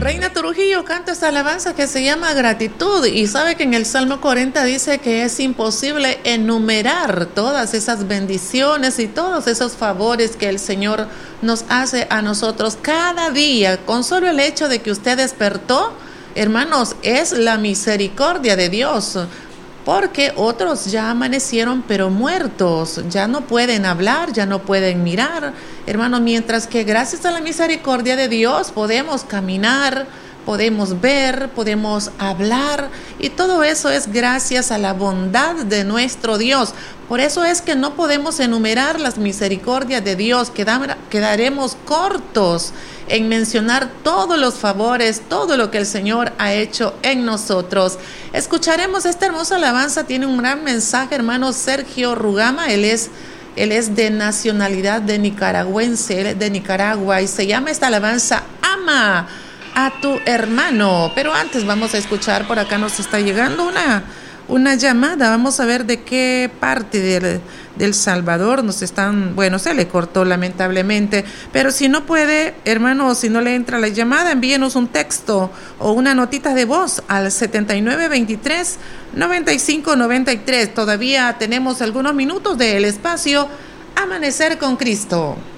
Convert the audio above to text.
Reina Trujillo canta esta alabanza que se llama gratitud, y sabe que en el Salmo 40 dice que es imposible enumerar todas esas bendiciones y todos esos favores que el Señor nos hace a nosotros cada día. Con solo el hecho de que usted despertó, hermanos, es la misericordia de Dios. Porque otros ya amanecieron pero muertos, ya no pueden hablar, ya no pueden mirar, hermanos, mientras que gracias a la misericordia de Dios podemos caminar, podemos ver, podemos hablar, y todo eso es gracias a la bondad de nuestro Dios. Por eso es que no podemos enumerar las misericordias de Dios, quedaremos cortos en mencionar todos los favores, todo lo que el Señor ha hecho en nosotros. Escucharemos esta hermosa alabanza, tiene un gran mensaje, hermano Sergio Rugama, él es de nacionalidad de nicaragüense, él es de Nicaragua, y se llama esta alabanza Ama a tu hermano. Pero antes vamos a escuchar, por acá nos está llegando una llamada, vamos a ver de qué parte del Salvador nos están, bueno, se le cortó lamentablemente, pero si no puede, hermano, si no le entra la llamada, envíenos un texto o una notita de voz al 7923-9593, todavía tenemos algunos minutos del espacio Amanecer con Cristo.